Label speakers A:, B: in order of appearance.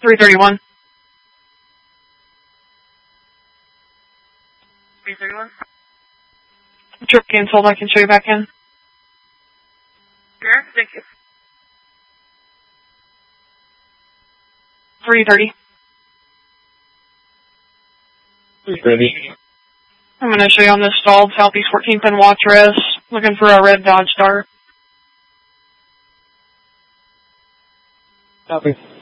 A: 331.
B: 331.
A: Trip canceled. I can show you back in.
B: Sure, thank you.
A: 330.
C: 330.
A: I'm going to show you on this stalled Southeast 14th and Watrous, looking for a red Dodge Dart.
C: Copy.